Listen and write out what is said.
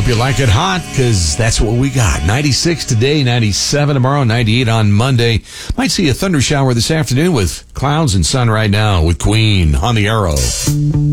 Hope you like it hot, because that's what we got. 96 today, 97 tomorrow, 98 on Monday. Might see a thunder shower this afternoon with clouds and sun right now with Queen on the Arrow.